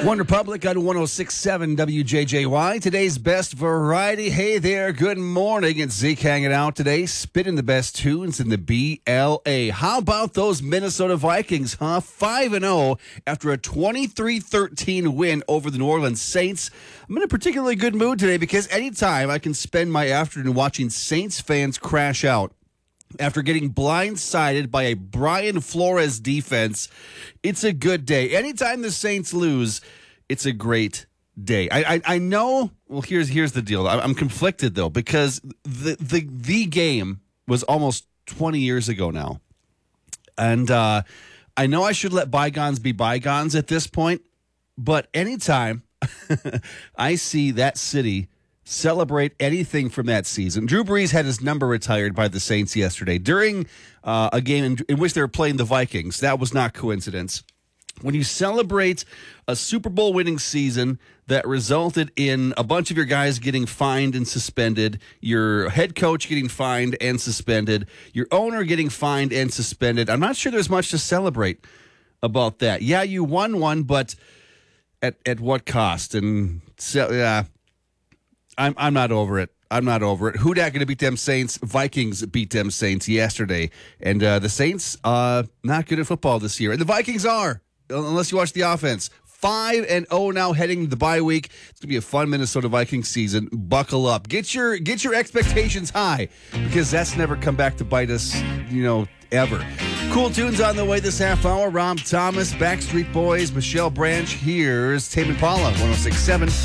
One Republic on 106.7 WJJY. Today's best variety. Hey there, good morning. It's Zeke hanging out today, spinning the best tunes in the BLA. How about those Minnesota Vikings, huh? 5-0 after a 23-13 win over the New Orleans Saints. I'm in a particularly good mood today because anytime I can spend my afternoon watching Saints fans crash out after getting blindsided by a Brian Flores defense, it's a good day. Anytime the Saints lose, it's a great day. I know. Well, here's the deal. I'm conflicted though because the game was almost 20 years ago now, and I know I should let bygones be bygones at this point. But anytime I see that city celebrate anything from that season. Drew Brees had his number retired by the Saints yesterday during a game in which they were playing the Vikings. That was not coincidence. When you celebrate a Super Bowl winning season that resulted in a bunch of your guys getting fined and suspended, your head coach getting fined and suspended, your owner getting fined and suspended, I'm not sure there's much to celebrate about that. Yeah, you won one, but at what cost? And so, yeah. I'm not over it. I'm not over it. Who dat going to beat them Saints? Vikings beat them Saints yesterday. And the Saints, not good at football this year. And the Vikings are, unless you watch the offense. 5-0 now heading to the bye week. It's going to be a fun Minnesota Vikings season. Buckle up. Get your expectations high because that's never come back to bite us, ever. Cool tunes on the way this half hour. Rob Thomas, Backstreet Boys, Michelle Branch. Here's Tame Impala, 106.7.